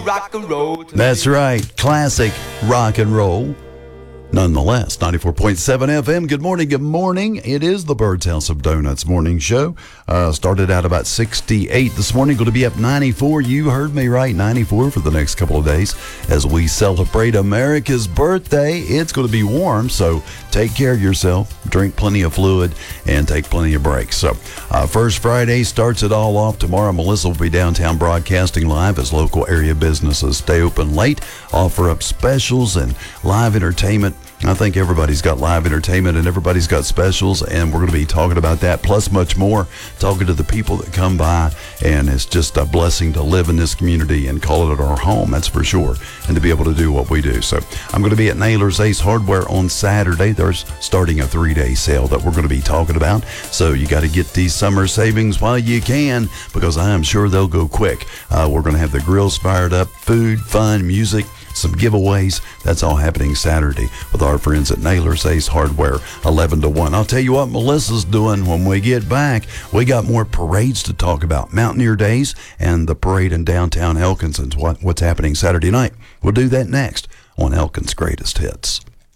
Rock and roll. That's right. Classic rock and roll. Nonetheless, 94.7 FM. Good morning. Good morning. It is the Bird's House of Donuts morning show. Started out about 68 this morning. Going to be up 94. You heard me right. 94 for the next couple of days as we celebrate America's birthday. It's going to be warm, so take care of yourself. Drink plenty of fluid and take plenty of breaks. So, First Friday starts it all off. Tomorrow, Melissa will be downtown broadcasting live as local area businesses stay open late, offer up specials and live entertainment. I think everybody's got live entertainment and everybody's got specials, and we're going to be talking about that, plus much more, talking to the people that come by, and it's just a blessing to live in this community and call it our home, that's for sure, and to be able to do what we do. So I'm going to be at Naylor's Ace Hardware on Saturday. They're starting a 3-day sale that we're going to be talking about, so you got to get these summer savings while you can, because I am sure they'll go quick. We're going to have the grills fired up, food, fun, music, some giveaways. That's all happening Saturday with our friends at Naylor's Ace Hardware, 11 to 1. I'll tell you what Melissa's doing when we get back. We got more parades to talk about. Mountaineer Days and the parade in downtown Elkins and what's happening Saturday night. We'll do that next on Elkins' Greatest Hits.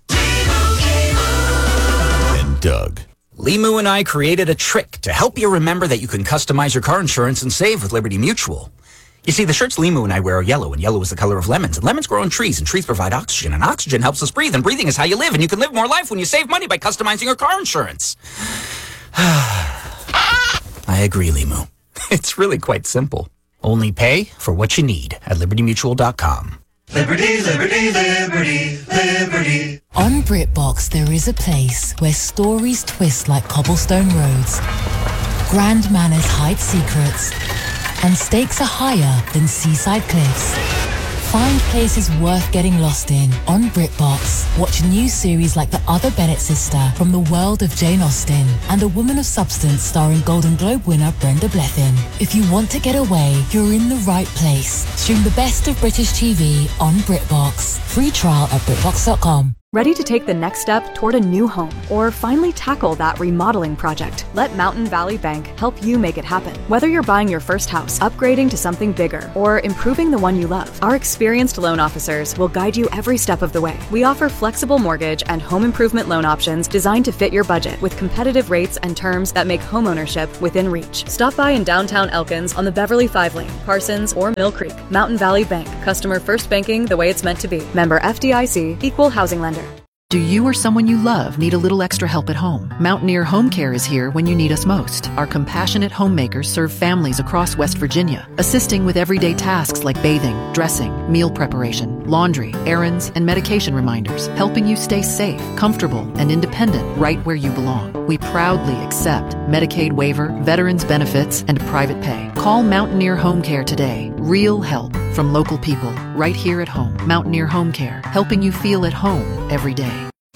And Doug. Limu and I created a trick to help you remember that you can customize your car insurance and save with Liberty Mutual. You see, the shirts Limu and I wear are yellow, and yellow is the color of lemons. And lemons grow on trees, and trees provide oxygen, and oxygen helps us breathe, and breathing is how you live, and you can live more life when you save money by customizing your car insurance. I agree, Limu. It's really quite simple. Only pay for what you need at libertymutual.com. Liberty, liberty, liberty, liberty. On BritBox, there is a place where stories twist like cobblestone roads, grand manners hide secrets, and stakes are higher than seaside cliffs. Find places worth getting lost in on BritBox. Watch new series like The Other Bennett Sister from the world of Jane Austen and A Woman of Substance starring Golden Globe winner Brenda Blethyn. If you want to get away, you're in the right place. Stream the best of British TV on BritBox. Free trial at BritBox.com. Ready to take the next step toward a new home or finally tackle that remodeling project? Let Mountain Valley Bank help you make it happen. Whether you're buying your first house, upgrading to something bigger, or improving the one you love, our experienced loan officers will guide you every step of the way. We offer flexible mortgage and home improvement loan options designed to fit your budget with competitive rates and terms that make homeownership within reach. Stop by in downtown Elkins on the Beverly 5 Lane, Parsons, or Mill Creek. Mountain Valley Bank. Customer first banking the way it's meant to be. Member FDIC. Equal housing lender. Do you or someone you love need a little extra help at home? Mountaineer Home Care is here when you need us most. Our compassionate homemakers serve families across West Virginia, assisting with everyday tasks like bathing, dressing, meal preparation, laundry, errands, and medication reminders, helping you stay safe, comfortable, and independent right where you belong. We proudly accept Medicaid waiver, veterans benefits, and private pay. Call Mountaineer Home Care today. Real help from local people right here at home. Mountaineer Home Care, helping you feel at home every day.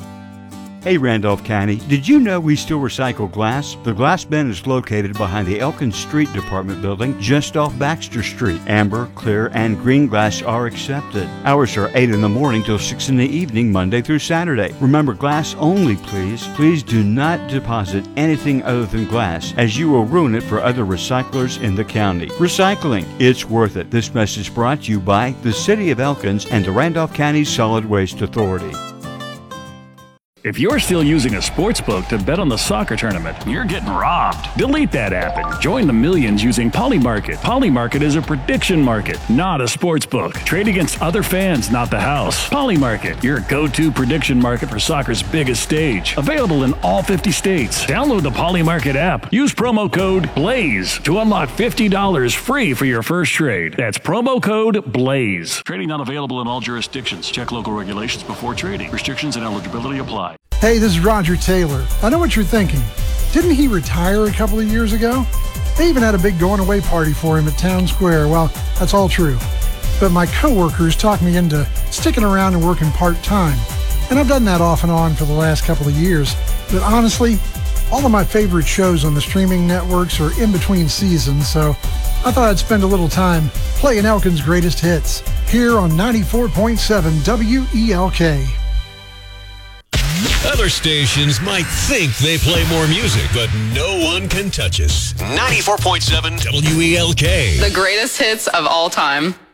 Hey Randolph County, did you know we still recycle glass? The glass bin is located behind the Elkins Street Department building just off Baxter Street. Amber, clear, and green glass are accepted. Hours are 8 in the morning till 6 in the evening, Monday through Saturday. Remember, glass only, please. Please do not deposit anything other than glass, as you will ruin it for other recyclers in the county. Recycling, it's worth it. This message brought to you by the City of Elkins and the Randolph County Solid Waste Authority. If you're still using a sports book to bet on the soccer tournament, you're getting robbed. Delete that app and join the millions using Polymarket. Polymarket is a prediction market, not a sports book. Trade against other fans, not the house. Polymarket, your go-to prediction market for soccer's biggest stage. Available in all 50 states. Download the Polymarket app. Use promo code BLAZE to unlock $50 free for your first trade. That's promo code BLAZE. Trading not available in all jurisdictions. Check local regulations before trading. Restrictions and eligibility apply. Hey, this is Roger Taylor. I know what you're thinking. Didn't he retire a couple of years ago? They even had a big going-away party for him at Town Square. Well, that's all true. But my coworkers talked me into sticking around and working part-time. And I've done that off and on for the last couple of years. But honestly, all of my favorite shows on the streaming networks are in between seasons, so I thought I'd spend a little time playing Elkins' greatest hits here on 94.7 WELK. Other stations might think they play more music, but no one can touch us. 94.7 WELK. The greatest hits of all time.